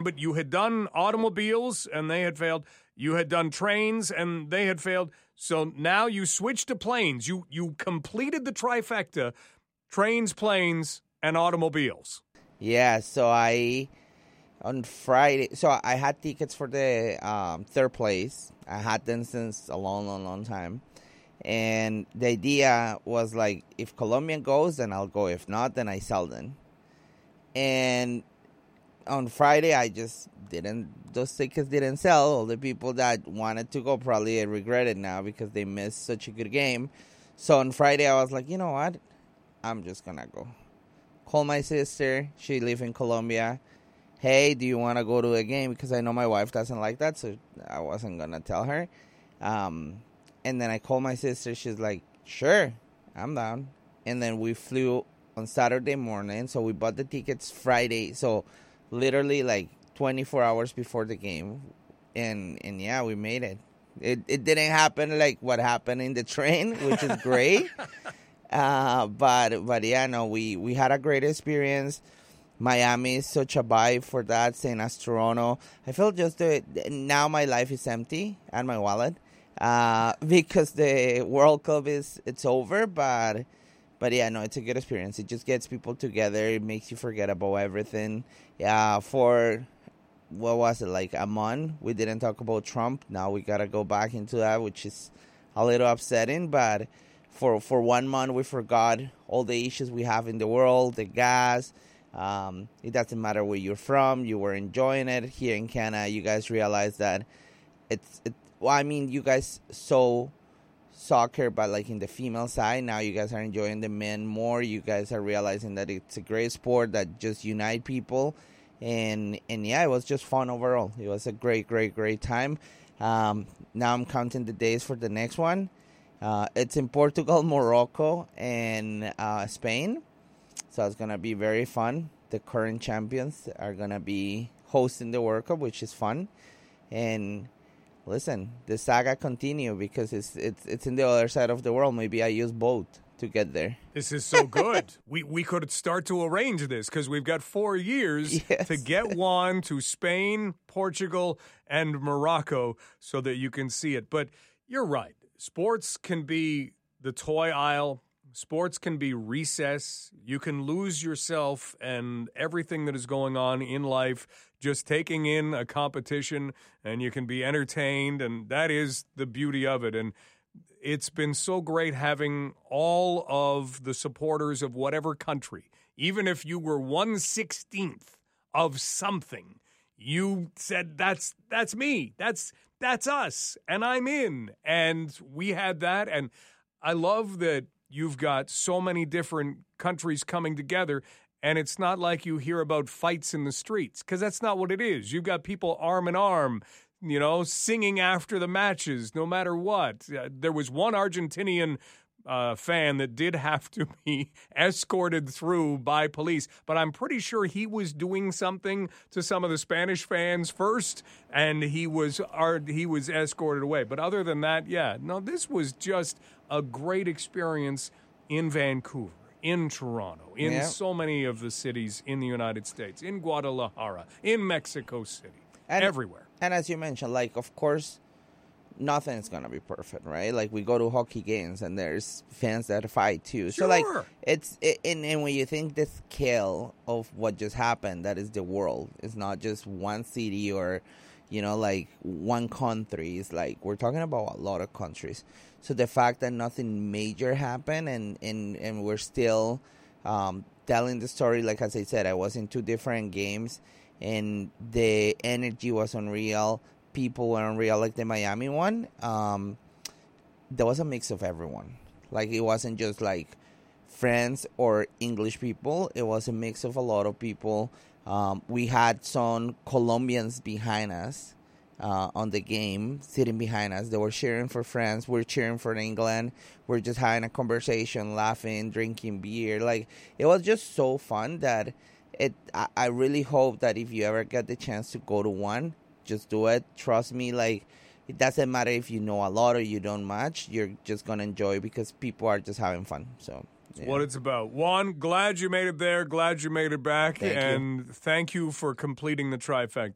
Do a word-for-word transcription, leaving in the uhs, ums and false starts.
but you had done automobiles and they had failed. You had done trains and they had failed. So now you switched to planes. You you completed the trifecta: trains, planes, and automobiles. Yeah, so I, on Friday, so I had tickets for the um, third place. I had them since a long, long, long time. And the idea was like, if Colombian goes, then I'll go. If not, then I sell them. And on Friday, I just didn't, those tickets didn't sell. All the people that wanted to go probably regret it now because they missed such a good game. So on Friday, I was like, you know what? I'm just going to go. Call my sister. She lives in Colombia. Hey, do you want to go to a game? Because I know my wife doesn't like that, so I wasn't going to tell her. Um, and then I called my sister. She's like, sure, I'm down. And then we flew on Saturday morning. So we bought the tickets Friday. So literally like twenty-four hours before the game. And, and yeah, we made it. It it didn't happen like what happened in the train, which is great. uh, but, but yeah, no, we, we had a great experience. Miami is such a vibe for that, same as Toronto. I feel just the, now my life is empty and my wallet uh, because the World Cup is it's over. But but yeah, no, it's a good experience. It just gets people together. It makes you forget about everything. Yeah, for what was it like a month? We didn't talk about Trump. Now we gotta go back into that, which is a little upsetting. But for for one month, we forgot all the issues we have in the world, the gas. Um, it doesn't matter where you're from. You were enjoying it here in Canada. You guys realize that it's, it, well, I mean, you guys saw soccer, but like in the female side, now you guys are enjoying the men more. You guys are realizing that it's a great sport that just unite people. And, and yeah, it was just fun overall. It was a great, great, great time. Um, now I'm counting the days for the next one. Uh, it's in Portugal, Morocco, and uh, Spain. So it's going to be very fun. The current champions are going to be hosting the World Cup, which is fun. And listen, the saga continue because it's it's it's in the other side of the world. Maybe I use boat to get there. This is so good. we we could start to arrange this because we've got four years yes. to get Juan to Spain, Portugal, and Morocco so that you can see it. But you're right. Sports can be the toy aisle. Sports can be recess. You can lose yourself and everything that is going on in life just taking in a competition, and you can be entertained, and that is the beauty of it. And it's been so great having all of the supporters of whatever country, even if you were one sixteenth of something, you said, that's that's me, that's that's us, and I'm in. And we had that, and I love that you've got so many different countries coming together, and it's not like you hear about fights in the streets, because that's not what it is. You've got people arm in arm, you know, singing after the matches, no matter what. Uh, there was one Argentinian uh, fan that did have to be escorted through by police, but I'm pretty sure he was doing something to some of the Spanish fans first, and he was uh, he was escorted away. But other than that, yeah, no, this was just a great experience in Vancouver, in Toronto, in yeah. so many of the cities in the United States, in Guadalajara, in Mexico City, and, everywhere. And as you mentioned, like, of course, nothing's going to be perfect, right? Like, we go to hockey games and there's fans that fight too. Sure. So, like, it's, it, and, and when you think the scale of what just happened, that is the world. It's not just one city or, you know, like one country. It's like, we're talking about a lot of countries. So the fact that nothing major happened and, and, and we're still um, telling the story, like as I said, I was in two different games and the energy was unreal. People were unreal, like the Miami one. Um, there was a mix of everyone. Like, it wasn't just like friends or English people. It was a mix of a lot of people. Um, we had some Colombians behind us. Uh, on the game, sitting behind us. They were cheering for France. We're cheering for England. We're just having a conversation, laughing, drinking beer. Like, it was just so fun that it. I, I really hope that if you ever get the chance to go to one, just do it. Trust me, like, it doesn't matter if you know a lot or you don't much. You're just going to enjoy because people are just having fun. So, yeah. What it's about. Juan, glad you made it there. Glad you made it back. Thank and you. thank you for completing the trifecta.